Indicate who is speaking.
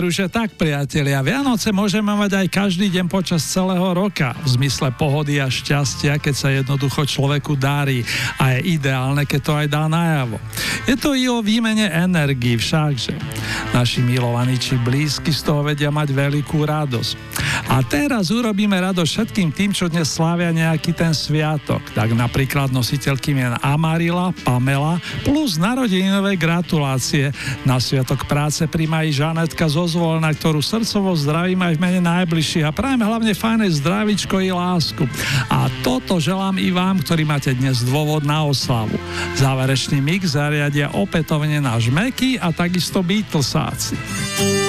Speaker 1: Veruže tak, priatelia, Vianoce môžeme mať aj každý deň počas celého roka, v zmysle pohody a šťastia, keď sa jednoducho človeku darí a je ideálne, keď to aj dá najavo. Je to i o výmene energií, všakže. Naši milovaní či blízky z toho vedia mať veľkú radosť. A teraz urobíme radosť všetkým tým, čo dnes slávia nejaký ten sviatok. Tak napríklad nositeľky mien Amarila, Pamela, plus narodeninové gratulácie. Na sviatok práce príjma i Žanetka zo Zvolna, ktorú srdcovo zdravím aj v mene najbližších a prajeme hlavne fajné zdravičko i lásku. A toto želám i vám, ktorí máte dnes dôvod na oslavu. Záverečný mix zariadia opätovne náš Meky a takisto Beatlesáci.